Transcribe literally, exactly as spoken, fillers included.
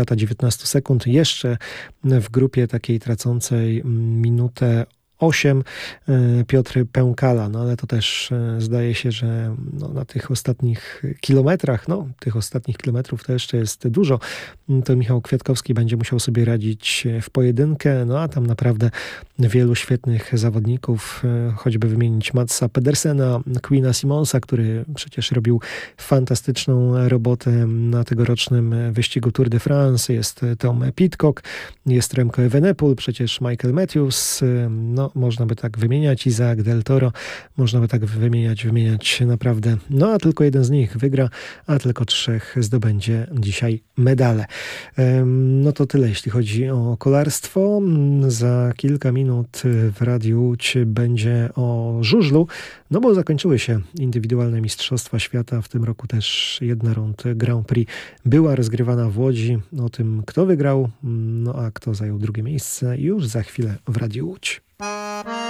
lata dziewiętnaście sekund. Jeszcze w grupie takiej tracącej minutę osiem Piotr Pękala, no ale to też zdaje się, że no, na tych ostatnich kilometrach, no tych ostatnich kilometrów to jeszcze jest dużo, to Michał Kwiatkowski będzie musiał sobie radzić w pojedynkę, no a tam naprawdę wielu świetnych zawodników, choćby wymienić Matsa Pedersena, Quina Simonsa, który przecież robił fantastyczną robotę na tegorocznym wyścigu Tour de France, jest Tom Pidcock, jest Remco Evenepoel, przecież Michael Matthews, no można by tak wymieniać, Isaac Del Toro, można by tak wymieniać, wymieniać naprawdę. No a tylko jeden z nich wygra, a tylko trzech zdobędzie dzisiaj medale. No to tyle, jeśli chodzi o kolarstwo. Za kilka minut w Radiu Łódź będzie o żużlu, no bo zakończyły się indywidualne Mistrzostwa Świata. W tym roku też jedna rund Grand Prix była rozgrywana w Łodzi. O tym, kto wygrał, no a kto zajął drugie miejsce, już za chwilę w Radiu Łódź.